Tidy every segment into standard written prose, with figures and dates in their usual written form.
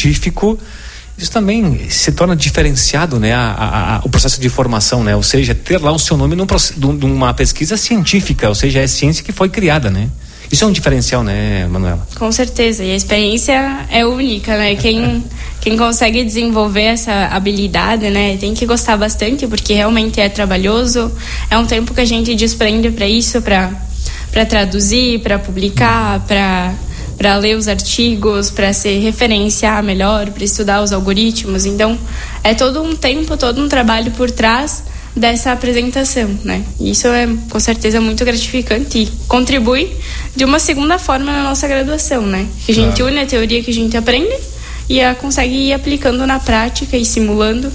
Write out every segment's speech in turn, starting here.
científico, isso também se torna diferenciado, né? O processo de formação, né? Ou seja, ter lá o seu nome numa pesquisa científica, ou seja, é ciência que foi criada, né? Isso é um diferencial, né, Manuela? Com certeza, e a experiência é única, né? Quem consegue desenvolver essa habilidade, né, tem que gostar bastante, porque realmente é trabalhoso, é um tempo que a gente desprende para isso, para traduzir, para publicar, para ler os artigos, para se referenciar melhor, para estudar os algoritmos. Então, é todo um tempo, todo um trabalho por trás dessa apresentação, né? Isso é com certeza muito gratificante e contribui de uma segunda forma na nossa graduação, né? Que a gente une a teoria que a gente aprende e consegue ir aplicando na prática e simulando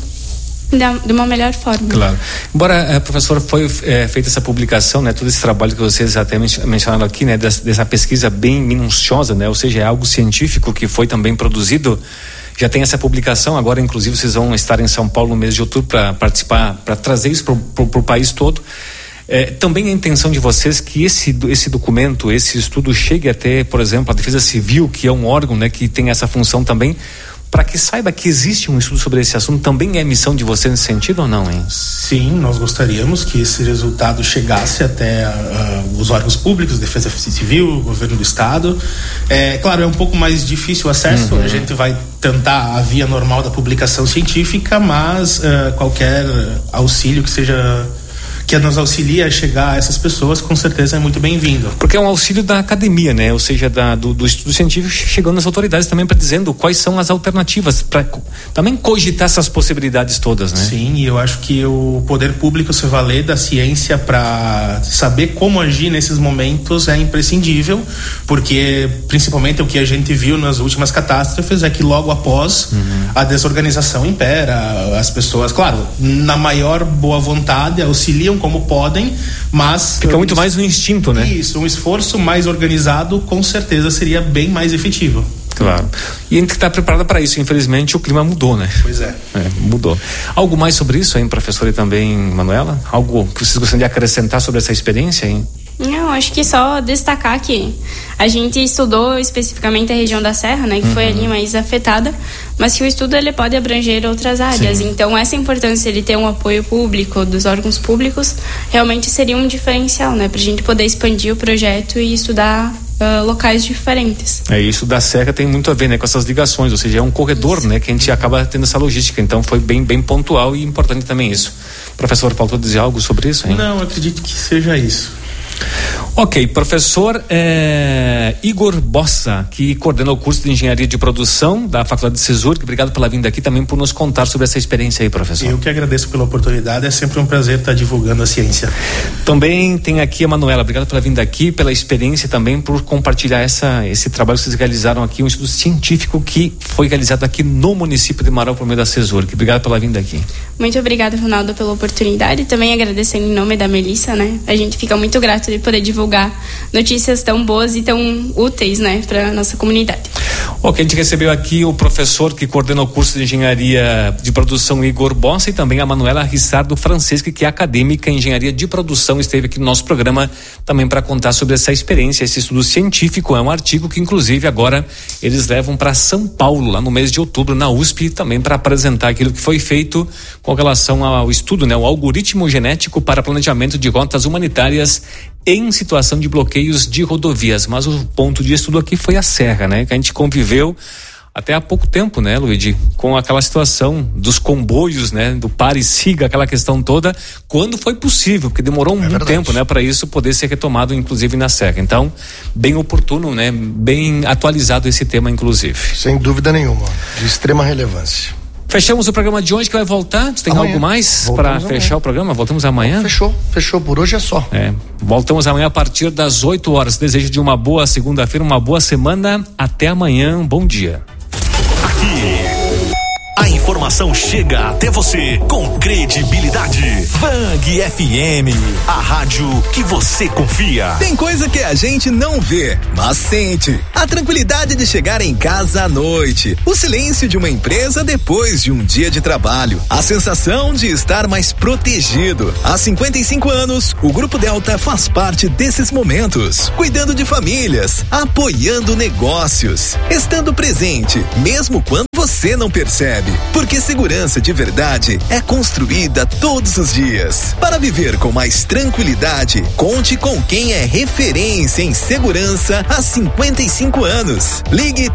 de uma melhor forma. Claro. Embora, professor, foi feita essa publicação, né? Todo esse trabalho que vocês até mencionaram aqui, né? Dessa pesquisa bem minuciosa, né? Ou seja, é algo científico que foi também produzido. Já tem essa publicação, agora inclusive vocês vão estar em São Paulo no mês de outubro para participar, para trazer isso para o país todo. Também a intenção de vocês que esse documento, esse estudo chegue até, por exemplo, a Defesa Civil, que é um órgão, né, que tem essa função também, para que saiba que existe um estudo sobre esse assunto. Também é missão de vocês nesse sentido ou não, hein? Sim, nós gostaríamos que esse resultado chegasse até os órgãos públicos, Defesa Civil, Governo do Estado. Claro, é um pouco mais difícil o acesso, a gente vai tentar a via normal da publicação científica, mas qualquer auxílio que nos auxilia a chegar a essas pessoas, com certeza é muito bem-vindo. Porque é um auxílio da academia, né? Ou seja, do estudo científico, chegando nas autoridades também para dizendo quais são as alternativas, para também cogitar essas possibilidades todas, né? Sim, e eu acho que o poder público se valer da ciência para saber como agir nesses momentos é imprescindível, porque principalmente o que a gente viu nas últimas catástrofes é que logo após a desorganização impera, as pessoas, claro, na maior boa vontade, auxiliam como podem, mas fica muito mais no instinto, né? Isso, um esforço mais organizado com certeza seria bem mais efetivo. Claro. E a gente está preparada para isso. Infelizmente o clima mudou, né? Pois é. Mudou. Algo mais sobre isso, hein, professor, e também Manuela? Algo que vocês gostariam de acrescentar sobre essa experiência, hein? Não, acho que só destacar que a gente estudou especificamente a região da Serra, né, que foi ali mais afetada, mas que o estudo ele pode abranger outras áreas. Sim. Então essa importância de ter um apoio público dos órgãos públicos realmente seria um diferencial, né, pra gente poder expandir o projeto e estudar locais diferentes. Isso da Serra tem muito a ver, né, com essas ligações, ou seja, é um corredor, né, que a gente acaba tendo essa logística, então foi bem pontual e importante também isso. Professor, faltou dizer algo sobre isso, hein? Não, acredito que seja isso. Ok, professor Igor Bossa, que coordena o curso de Engenharia de Produção da Faculdade de CESURC, obrigado pela vinda aqui também por nos contar sobre essa experiência aí, professor. Eu que agradeço pela oportunidade, é sempre um prazer estar divulgando a ciência. Também tem aqui a Manuela, obrigado pela vinda aqui, pela experiência também, por compartilhar esse trabalho que vocês realizaram aqui, um estudo científico que foi realizado aqui no município de Marau por meio da CESURC. Obrigado pela vinda aqui. Muito obrigada, Ronaldo, pela oportunidade, também agradecendo em nome da Melissa, né? A gente fica muito grato de poder divulgar notícias tão boas e tão úteis, né, para nossa comunidade. Ok, a gente recebeu aqui o professor que coordena o curso de Engenharia de Produção, Igor Bossa, e também a Manuela Rissardo Franceschi, que é acadêmica em Engenharia de Produção, esteve aqui no nosso programa também para contar sobre essa experiência, esse estudo científico. É um artigo que inclusive agora eles levam para São Paulo, lá no mês de outubro, na USP, também para apresentar aquilo que foi feito com relação ao estudo, né, o algoritmo genético para planejamento de rotas humanitárias em situação de bloqueios de rodovias. Mas o ponto de estudo aqui foi a Serra, né? Que a gente conviveu até há pouco tempo, né, Luigi? Com aquela situação dos comboios, né? Do pare e siga, aquela questão toda, quando foi possível, porque demorou muito tempo, né? Para isso poder ser retomado, inclusive na Serra. Então, bem oportuno, né? Bem atualizado esse tema, inclusive. Sem dúvida nenhuma, de extrema relevância. Fechamos o programa de hoje, que vai voltar. Tem amanhã. Algo mais para fechar o programa? Voltamos amanhã? Fechou, por hoje é só. Voltamos amanhã a partir das 8 horas. Desejo de uma boa segunda-feira, uma boa semana. Até amanhã, bom dia. Aqui, a informação chega até você com credibilidade. Bang FM, a rádio que você confia. Tem coisa que a gente não vê, mas sente. A tranquilidade de chegar em casa à noite. O silêncio de uma empresa depois de um dia de trabalho. A sensação de estar mais protegido. Há 55 anos, o Grupo Delta faz parte desses momentos. Cuidando de famílias, apoiando negócios, estando presente, mesmo quando você você não percebe, porque segurança de verdade é construída todos os dias. Para viver com mais tranquilidade, conte com quem é referência em segurança há 55 anos. Ligue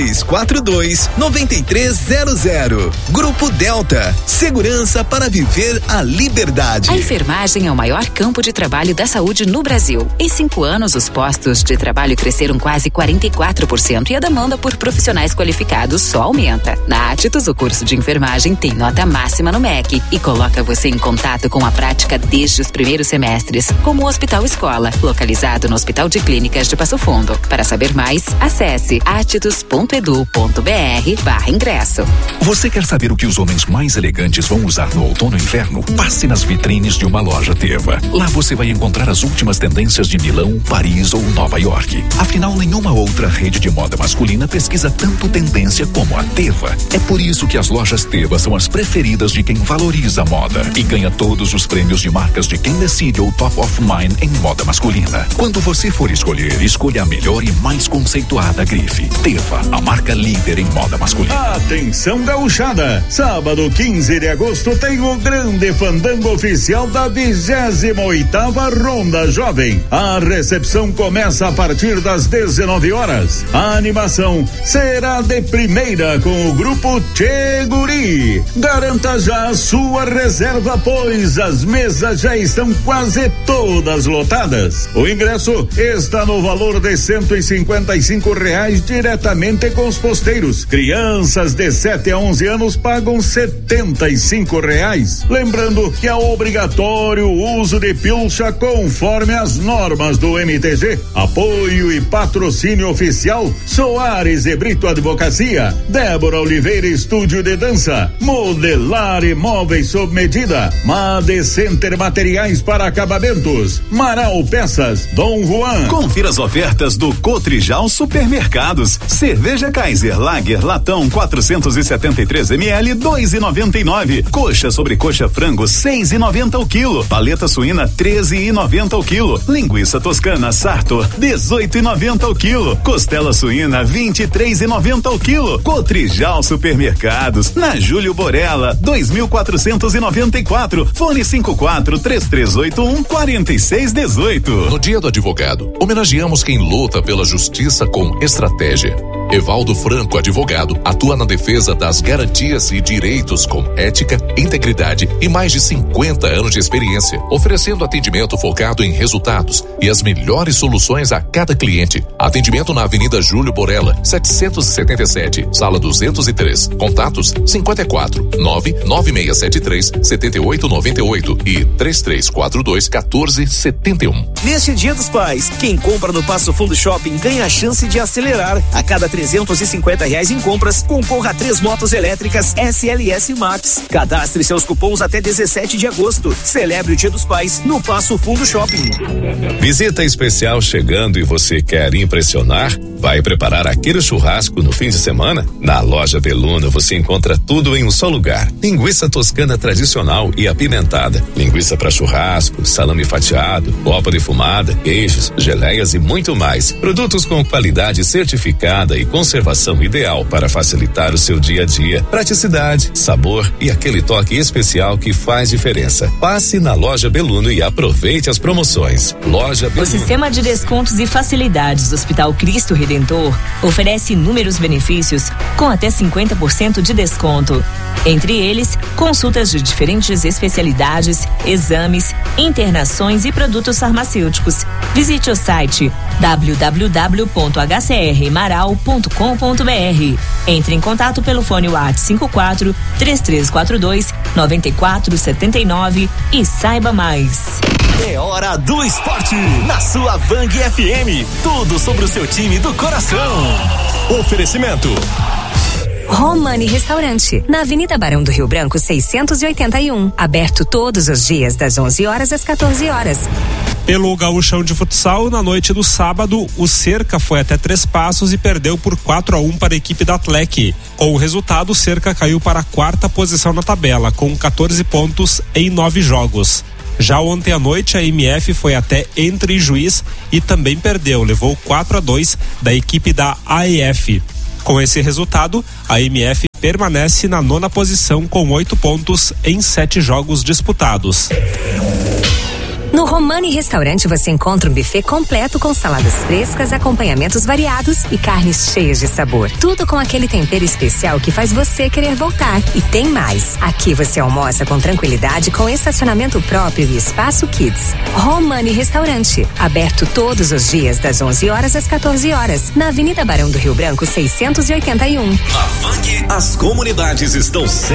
3342-9300. Grupo Delta, segurança para viver a liberdade. A enfermagem é o maior campo de trabalho da saúde no Brasil. Em 5 anos, os postos de trabalho cresceram quase 44% e a demanda por profissionais qualificados só aumenta. Na Atitus, o curso de enfermagem tem nota máxima no MEC e coloca você em contato com a prática desde os primeiros semestres, como o Hospital Escola, localizado no Hospital de Clínicas de Passo Fundo. Para saber mais, acesse atitus.edu.br/ingresso. Você quer saber o que os homens mais elegantes vão usar no outono e inverno? Passe nas vitrines de uma loja Teva. Lá você vai encontrar as últimas tendências de Milão, Paris ou Nova York. Afinal, nenhuma outra rede de moda masculina pesquisa tanto tendência como a Teva. É por isso que as lojas Teva são as preferidas de quem valoriza a moda e ganha todos os prêmios de marcas de quem decide o Top of Mind em moda masculina. Quando você for escolher, escolha a melhor e mais conceituada grife. Teva, a marca líder em moda masculina. Atenção, gauchada! Sábado 15 de agosto tem o grande fandango oficial da 28ª Ronda Jovem. A recepção começa a partir das 19 horas. A animação será de primeira com o grupo Tchê Guri. Garanta já a sua reserva, pois as mesas já estão quase todas lotadas. O ingresso está no valor de R$155 diretamente com os posteiros. Crianças de 7 a 11 anos pagam R$75. Lembrando que é obrigatório o uso de pilcha conforme as normas do MTG. Apoio e patrocínio oficial Soares e Brito Advocacia, Débora Oliveira Estúdio de Dança, Modelar Imóveis sob medida, Made Center Materiais para Acabamentos, Marau Peças, Dom Juan. Confira as ofertas do Cotrijal Supermercados. Cerveja Kaiser Lager latão 473 ml 2,99. Coxa sobre coxa frango 6,90 o quilo. Paleta suína 13,90 o quilo. Linguiça toscana Sartor 18,90 o quilo. Costela suína 23,90 o quilo. Cotrijal Supermercados na Júlio Borella 2494. Fone 5433814618. No Dia do Advogado, homenageamos quem luta pela justiça com estratégia. Evaldo Franco, advogado, atua na defesa das garantias e direitos com ética, integridade e mais de 50 anos de experiência, oferecendo atendimento focado em resultados e as melhores soluções a cada cliente. Atendimento na Avenida Júlio Borella, 777, sala 203. Contatos 54 99673 7898 e 3342 1471. Neste Dia dos Pais, quem compra no Passo Fundo Shopping ganha a chance de acelerar. A cada R$350 em compras, concorra a 3 motos elétricas SLS Max. Cadastre seus cupons até 17 de agosto. Celebre o Dia dos Pais no Passo Fundo Shopping. Visita especial chegando e você quer impressionar? Vai preparar aquele churrasco no fim de semana? Na loja Beluna você encontra tudo em um só lugar. Linguiça toscana tradicional e apimentada, linguiça para churrasco, salame fatiado, copa defumada, queijos, geleias e muito mais. Produtos com qualidade certificada e conservação ideal para facilitar o seu dia a dia. Praticidade, sabor e aquele toque especial que faz diferença. Passe na loja Beluno e aproveite as promoções. Loja Beluno. O Sistema de Descontos e Facilidades do Hospital Cristo Redentor oferece inúmeros benefícios com até 50% de desconto. Entre eles, consultas de diferentes especialidades, exames, internações e produtos farmacêuticos. Visite o site www.hcrmaral.com.br. Entre em contato pelo fone WhatsApp 54 3342 9479 e saiba mais. É hora do esporte na sua Vang FM. Tudo sobre o seu time do coração. Oferecimento Romani Restaurante, na Avenida Barão do Rio Branco 681, aberto todos os dias das 11 horas às 14 horas. Pelo Gauchão de Futsal, na noite do sábado, o Cerca foi até 3 Passos e perdeu por 4-1 para a equipe da Atlec. Com o resultado, o Cerca caiu para a 4ª posição na tabela, com 14 pontos em 9 jogos. Já ontem à noite, a MF foi até Entre Juiz e também perdeu, levou 4-2 da equipe da AEF. Com esse resultado, a MF permanece na 9ª posição com 8 pontos em 7 jogos disputados. No Romani Restaurante você encontra um buffet completo com saladas frescas, acompanhamentos variados e carnes cheias de sabor. Tudo com aquele tempero especial que faz você querer voltar. E tem mais. Aqui você almoça com tranquilidade com estacionamento próprio e espaço Kids. Romani Restaurante, aberto todos os dias das 11 horas às 14 horas, na Avenida Barão do Rio Branco 681. Na Vang, as comunidades estão sempre